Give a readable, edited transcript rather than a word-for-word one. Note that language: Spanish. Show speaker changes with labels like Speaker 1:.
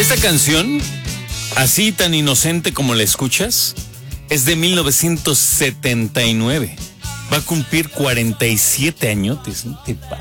Speaker 1: Esta canción, así tan inocente como la escuchas, es de 1979. Va a cumplir 47 añotes, ¿no te pasa?